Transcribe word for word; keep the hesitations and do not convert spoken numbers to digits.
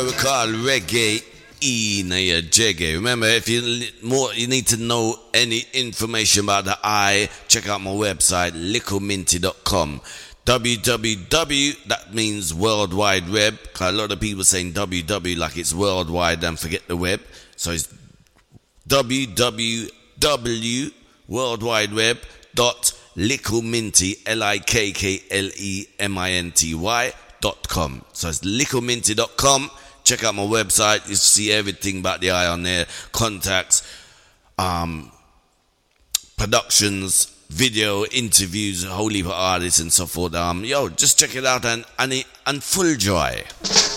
what we call reggae in your jaggy. Remember, if you li- more you need to know any information about the I, check out my website, lickle minty dot com. W W W, that means World Wide Web. A lot of people saying W W like it's worldwide and forget the web. So it's W W W, World Wide Web, dot lickle minty, L I K K L E M I N T Y, dot com. So it's lickle minty dot com. Check out my website. You see everything about the eye on there. Contacts, um, productions, video, interviews, a whole heap of artists and so forth. Um, yo, just check it out and, and, and full joy.